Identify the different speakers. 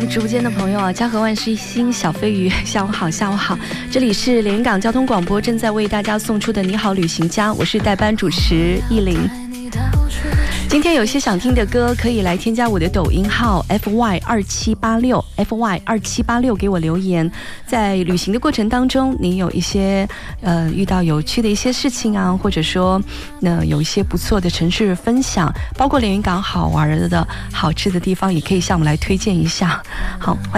Speaker 1: 直播间的朋友啊，家和万事兴，小飞鱼，下午好，下午好，这里是连云港交通广播正在为大家送出的你好旅行家，我是代班主持艺林。今天有些想听的歌，可以来添加我的抖音号 FY2786 FY2786 给我留言。在旅行的过程当中，你有一些遇到有趣的一些事情啊，或者说有一些不错的城市分享，包括连云港好玩的好吃的地方，也可以向我们来推荐一下。好，欢迎。